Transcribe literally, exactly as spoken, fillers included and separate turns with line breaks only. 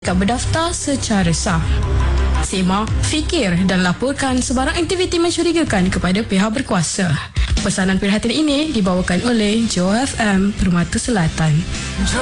syarikat berdaftar secara sah. Semak, fikir dan laporkan sebarang aktiviti mencurigakan kepada pihak berkuasa. Pesanan perhatian ini dibawakan oleh Joe F M Permata Selatan.